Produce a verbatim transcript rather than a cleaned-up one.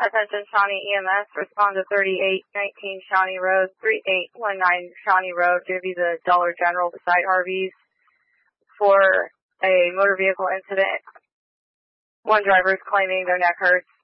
Attention Shawnee E M S, respond to thirty-eight nineteen Shawnee Road, thirty-eight nineteen Shawnee Road, due to the Dollar General beside Arby's for a motor vehicle incident. One driver is claiming their neck hurts.